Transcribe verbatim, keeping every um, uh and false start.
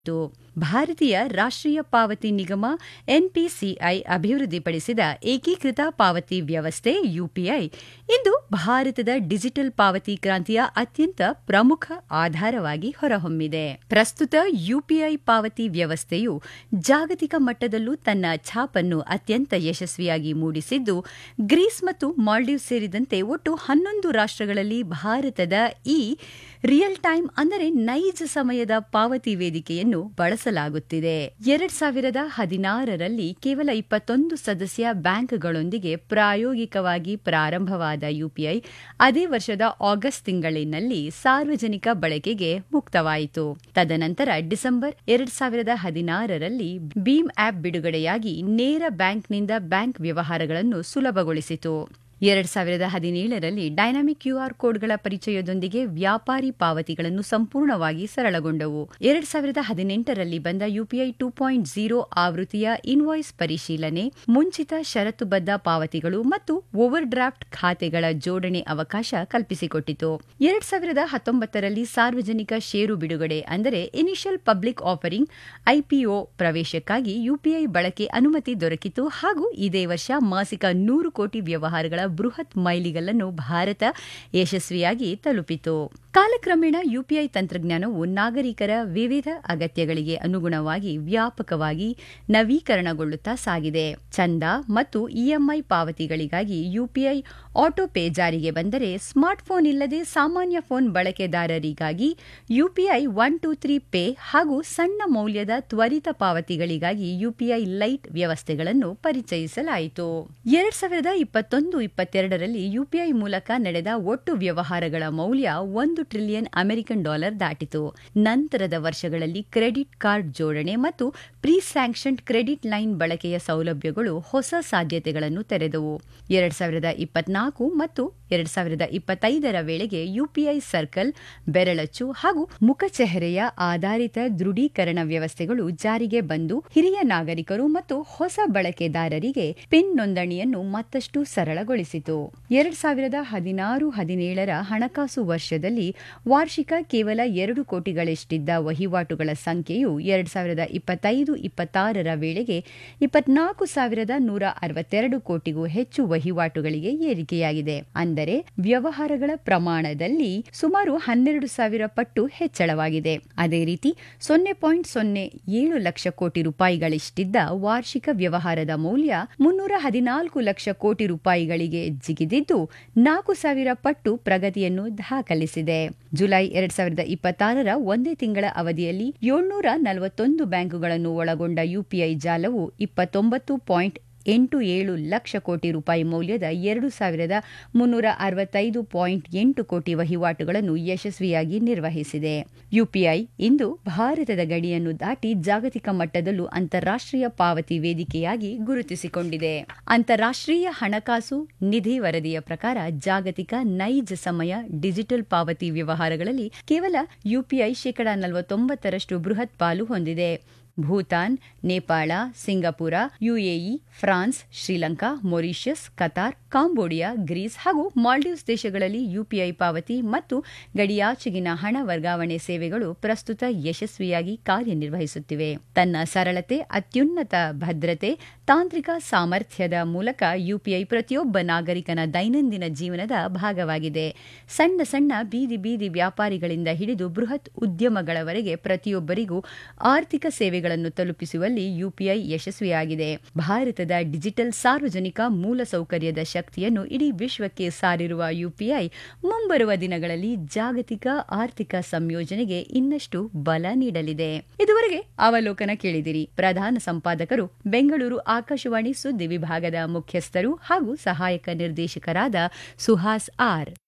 ತು. ಭಾರತೀಯ ರಾಷ್ಟ್ರೀಯ ಪಾವತಿ ನಿಗಮ ಎನ್ಪಿಸಿಐ ಅಭಿವೃದ್ಧಿಪಡಿಸಿದ ಏಕೀಕೃತ ಪಾವತಿ ವ್ಯವಸ್ಥೆ ಯುಪಿಐ ಇಂದು ಭಾರತದ ಡಿಜಿಟಲ್ ಪಾವತಿ ಕ್ರಾಂತಿಯ ಅತ್ಯಂತ ಪ್ರಮುಖ ಆಧಾರವಾಗಿ ಹೊರಹೊಮ್ಮಿದೆ. ಪ್ರಸ್ತುತ ಯುಪಿಐ ಪಾವತಿ ವ್ಯವಸ್ಥೆಯು ಜಾಗತಿಕ ಮಟ್ಟದಲ್ಲೂ ತನ್ನ ಛಾಪನ್ನು ಅತ್ಯಂತ ಯಶಸ್ವಿಯಾಗಿ ಮೂಡಿಸಿದ್ದು, ಗ್ರೀಸ್ ಮತ್ತು ಮಾಲ್ಡೀವ್ಸ್ ಸೇರಿದಂತೆ ಒಟ್ಟು ಹನ್ನೊಂದು ರಾಷ್ಟ್ರಗಳಲ್ಲಿ ಭಾರತದ ಈ ರಿಯಲ್ ಟೈಮ್ ಅಂದರೆ ನೈಜ ಸಮಯದ ಪಾವತಿ ವೇದಿಕೆಯನ್ನು ಬಳಸಲಾಗುತ್ತಿದೆ. ಎರಡ್ ಸಾವಿರದ ಹದಿನಾರರಲ್ಲಿ ಕೇವಲ ಇಪ್ಪತ್ತೊಂದು ಸದಸ್ಯ ಬ್ಯಾಂಕ್ಗಳೊಂದಿಗೆ ಪ್ರಾಯೋಗಿಕವಾಗಿ ಪ್ರಾರಂಭವಾದ ಯುಪಿಐ ಅದೇ ವರ್ಷದ ಆಗಸ್ಟ್ ತಿಂಗಳಿನಲ್ಲಿ ಸಾರ್ವಜನಿಕ ಬಳಕೆಗೆ ಮುಕ್ತವಾಯಿತು. ತದನಂತರ ಡಿಸೆಂಬರ್ ಎರಡ್ ಸಾವಿರದ ಹದಿನಾರರಲ್ಲಿ ಭೀಮ್ ಆಪ್ ಬಿಡುಗಡೆಯಾಗಿ ನೇರ ಬ್ಯಾಂಕ್ನಿಂದ ಬ್ಯಾಂಕ್ ವ್ಯವಹಾರಗಳನ್ನು ಸುಲಭಗೊಳಿಸಿತು. ಎರಡ್ ಸಾವಿರದ ಹದಿನೇಳರಲ್ಲಿ ಡೈನಾಮಿಕ್ ಕ್ಯೂಆರ್ ಕೋಡ್ಗಳ ಪರಿಚಯದೊಂದಿಗೆ ವ್ಯಾಪಾರಿ ಪಾವತಿಗಳನ್ನು ಸಂಪೂರ್ಣವಾಗಿ ಸರಳಗೊಂಡವು. ಎರಡ್ ಸಾವಿರದ ಹದಿನೆಂಟರಲ್ಲಿ ಬಂದ ಯುಪಿಐ ಟೂ ಪಾಯಿಂಟ್ ಝೀರೋ ಆವೃತ್ತಿಯ ಇನ್ವಾಯ್ಸ್ ಪರಿಶೀಲನೆ, ಮುಂಚಿತ ಷರತ್ತುಬದ್ಧ ಪಾವತಿಗಳು ಮತ್ತು ಓವರ್ ಡ್ರಾಫ್ಟ್ ಖಾತೆಗಳ ಜೋಡಣೆ ಅವಕಾಶ ಕಲ್ಪಿಸಿಕೊಟ್ಟಿತು. ಎರಡ್ ಸಾವಿರದ ಹತ್ತೊಂಬತ್ತರಲ್ಲಿ ಸಾರ್ವಜನಿಕ ಷೇರು ಬಿಡುಗಡೆ ಅಂದರೆ initial public offering IPO ಪ್ರವೇಶಕ್ಕಾಗಿ UPI ಬಳಕೆ ಅನುಮತಿ ದೊರಕಿತು ಹಾಗೂ ಇದೇ ವರ್ಷ ಮಾಸಿಕ ನೂರು ಕೋಟಿ ವ್ಯವಹಾರಗಳ ಬೃಹತ್ ಮೈಲಿಗಲ್ಲನ್ನು ಭಾರತ ಯಶಸ್ವಿಯಾಗಿ ತಲುಪಿತು. ಕಾಲಕ್ರಮೇಣ ಯುಪಿಐ ತಂತ್ರಜ್ಞಾನವು ನಾಗರಿಕರ ವಿವಿಧ ಅಗತ್ಯಗಳಿಗೆ ಅನುಗುಣವಾಗಿ ವ್ಯಾಪಕವಾಗಿ ನವೀಕರಣಗೊಳ್ಳುತ್ತಾ ಸಾಗಿದೆ. ಚಂದ ಮತ್ತು ಇಎಂಐ ಪಾವತಿಗಳಿಗಾಗಿ ಯುಪಿಐ ಆಟೋ ಪೇ ಜಾರಿಗೆ ಬಂದರೆ, ಸ್ಮಾರ್ಟ್ಫೋನ್ ಇಲ್ಲದೆ ಸಾಮಾನ್ಯ phone ಬಳಕೆದಾರರಿಗಾಗಿ UPI one two three pay ಹಾಗೂ ಸಣ್ಣ ಮೌಲ್ಯದ ತ್ವರಿತ ಪಾವತಿಗಳಿಗಾಗಿ ಯುಪಿಐ ಲೈಟ್ ವ್ಯವಸ್ಥೆಗಳನ್ನು ಪರಿಚಯಿಸಲಾಯಿತು. ಎರಡ್ ಸಾವಿರದ ಇಪ್ಪತ್ತೊಂದು ಇಪ್ಪತ್ತೆರಡರಲ್ಲಿ ಯುಪಿಐ ಮೂಲಕ ನಡೆದ ಒಟ್ಟು ವ್ಯವಹಾರಗಳ ಮೌಲ್ಯ ಒಂದು ಟ್ರಿಲಿಯನ್ ಅಮೆರಿಕನ್ ಡಾಲರ್ ದಾಟಿತು. ನಂತರದ ವರ್ಷಗಳಲ್ಲಿ ಕ್ರೆಡಿಟ್ ಕಾರ್ಡ್ ಜೋಡಣೆ ಮತ್ತು ಪ್ರೀ ಸ್ಯಾಂಕ್ಷನ್ಡ್ ಕ್ರೆಡಿಟ್ ಲೈನ್ ಬಳಕೆಯ ಸೌಲಭ್ಯಗಳು ಹೊಸ ಸಾಧ್ಯತೆಗಳನ್ನು ತೆರೆದವು. ಎರಡ್ ಸಾವಿರದ ಇಪ್ಪತ್ನಾಲ್ಕು ಮತ್ತು ಎರಡ್ ಸಾವಿರದ ಇಪ್ಪತ್ತೈದರ ವೇಳೆಗೆ ಯುಪಿಐ ಸರ್ಕಲ್, ಬೆರಳಚ್ಚು ಹಾಗೂ ಮುಖಚೆಹರೆಯ ಆಧಾರಿತ ದೃಢೀಕರಣ ವ್ಯವಸ್ಥೆಗಳು ಜಾರಿಗೆ ಬಂದು ಹಿರಿಯ ನಾಗರಿಕರು ಮತ್ತು ಹೊಸ ಬಳಕೆದಾರರಿಗೆ ಪಿನ್ ನೋಂದಣಿಯನ್ನು ಮತ್ತಷ್ಟು ಸರಳಗೊಳಿಸಿತು. ಎರಡ್ ಸಾವಿರದ ಹದಿನಾರು ಹದಿನೇಳರ ಹಣಕಾಸು ವರ್ಷದಲ್ಲಿ ವಾರ್ಷಿಕ ಕೇವಲ ಎರಡು ಕೋಟಿಗಳಷ್ಟಿದ್ದ ವಹಿವಾಟುಗಳ ಸಂಖ್ಯೆಯು ಎರಡ್ ಸಾವಿರದ ಇಪ್ಪತ್ತೈದು ಇಪ್ಪತ್ತಾರರ ವೇಳೆಗೆ ಇಪ್ಪತ್ನಾಲ್ಕು ಸಾವಿರದ ನೂರ ಅರವತ್ತೆರಡು ಕೋಟಿಗೂ ಹೆಚ್ಚು ವಹಿವಾಟುಗಳಿಗೆ ಏರಿಕೆಯಾಗಿದೆ. ಅಂದರೆ ವ್ಯವಹಾರಗಳ ಪ್ರಮಾಣದಲ್ಲಿ ಸುಮಾರು ಹನ್ನೆರಡು ಸಾವಿರ ಪಟ್ಟು ಹೆಚ್ಚಳವಾಗಿದೆ. ಅದೇ ರೀತಿ ಸೊನ್ನೆ ಪಾಯಿಂಟ್ ಸೊನ್ನೆ ಏಳು ಲಕ್ಷ ಕೋಟಿ ರೂಪಾಯಿಗಳಿಷ್ಟಿದ್ದ ವಾರ್ಷಿಕ ವ್ಯವಹಾರದ ಮೌಲ್ಯ ಮುನ್ನೂರ ಹದಿನಾಲ್ಕು ಲಕ್ಷ ಕೋಟಿ ರೂಪಾಯಿಗಳಿಗೆ ಜಿಗಿದಿದ್ದು ನಾಲ್ಕು ಸಾವಿರ ಪಟ್ಟು ಪ್ರಗತಿಯನ್ನು ದಾಖಲಿಸಿದೆ. ಜುಲೈ ಎರಡ್ ಸಾವಿರದ ಇಪ್ಪತ್ತಾರರ ಒಂದೇ ತಿಂಗಳ ಅವಧಿಯಲ್ಲಿ ಏಳ್ನೂರ ನಲವತ್ತೊಂದು ಬ್ಯಾಂಕುಗಳನ್ನು ಒಳಗೊಂಡ ಯುಪಿಐ ಜಾಲವು ಇಪ್ಪತ್ತೊಂಬತ್ತು ಪಾಯಿಂಟ್ ಎಂಟು ಏಳು ಲಕ್ಷ ಕೋಟಿ ರೂಪಾಯಿ ಮೌಲ್ಯದ ಎರಡು ಸಾವಿರದ ಮುನ್ನೂರ ಅರವತ್ತೈದು ಪಾಯಿಂಟ್ ಎಂಟು ಕೋಟಿ ವಹಿವಾಟುಗಳನ್ನು ಯಶಸ್ವಿಯಾಗಿ ನಿರ್ವಹಿಸಿದೆ. ಯುಪಿಐ ಇಂದು ಭಾರತದ ಗಡಿಯನ್ನು ದಾಟಿ ಜಾಗತಿಕ ಮಟ್ಟದಲ್ಲೂ ಅಂತಾರಾಷ್ಟ್ರೀಯ ಪಾವತಿ ವೇದಿಕೆಯಾಗಿ ಗುರುತಿಸಿಕೊಂಡಿದೆ. ಅಂತಾರಾಷ್ಟ್ರೀಯ ಹಣಕಾಸು ನಿಧಿ ವರದಿಯ ಪ್ರಕಾರ ಜಾಗತಿಕ ನೈಜ ಸಮಯ ಡಿಜಿಟಲ್ ಪಾವತಿ ವ್ಯವಹಾರಗಳಲ್ಲಿ ಕೇವಲ ಯುಪಿಐ ಶೇಕಡಾ ನಲವತ್ತೊಂಬತ್ತರಷ್ಟು ಬೃಹತ್ ಪಾಲು ಹೊಂದಿದೆ. Bhutan, Nepal, Singapore, UAE, France, Sri Lanka, Mauritius, Qatar, Cambodia, Greece ಹಾಗೂ ಮಾಲ್ಡೀವ್ಸ್ ದೇಶಗಳಲ್ಲಿ ಯುಪಿಐ ಪಾವತಿ ಮತ್ತು ಗಡಿಯಾಚೆಗಿನ ಹಣ ವರ್ಗಾವಣೆ ಸೇವೆಗಳು ಪ್ರಸ್ತುತ ಯಶಸ್ವಿಯಾಗಿ ಕಾರ್ಯನಿರ್ವಹಿಸುತ್ತಿವೆ. ತನ್ನ ಸರಳತೆ, ಅತ್ಯುನ್ನತ ಭದ್ರತೆ, ತಾಂತ್ರಿಕ ಸಾಮರ್ಥ್ಯದ ಮೂಲಕ ಯುಪಿಐ ಪ್ರತಿಯೊಬ್ಬ ನಾಗರಿಕನ ದೈನಂದಿನ ಜೀವನದ ಭಾಗವಾಗಿದೆ. ಸಣ್ಣ ಸಣ್ಣ ಬೀದಿ ಬೀದಿ ವ್ಯಾಪಾರಿಗಳಿಂದ ಹಿಡಿದು ಬೃಹತ್ ಉದ್ಯಮಗಳವರೆಗೆ ಪ್ರತಿಯೊಬ್ಬರಿಗೂ ಆರ್ಥಿಕ ಸೇವೆಗಳನ್ನು ತಲುಪಿಸುವಲ್ಲಿ ಯುಪಿಐ ಯಶಸ್ವಿಯಾಗಿದೆ. ಭಾರತದ ಡಿಜಿಟಲ್ ಸಾರ್ವಜನಿಕ ಮೂಲಸೌಕರ್ಯದ ಶಕ್ತಿಯನ್ನು ಇಡೀ ವಿಶ್ವಕ್ಕೆ ಸಾರಿರುವ ಯುಪಿಐ ಮುಂಬರುವ ದಿನಗಳಲ್ಲಿ ಜಾಗತಿಕ ಆರ್ಥಿಕ ಸಂಯೋಜನೆಗೆ ಇನ್ನಷ್ಟು ಬಲ ನೀಡಲಿದೆ. ಇದುವರೆಗೆ ಅವಲೋಕನ ಕೇಳಿದಿರಿ. ಪ್ರಧಾನ ಸಂಪಾದಕರು ಬೆಂಗಳೂರು ಆಕಾಶವಾಣಿ ಸುದ್ದಿ ವಿಭಾಗದ ಮುಖ್ಯಸ್ಥರು ಹಾಗೂ ಸಹಾಯಕ ನಿರ್ದೇಶಕರಾದ ಸುಹಾಸ್ ಆರ್.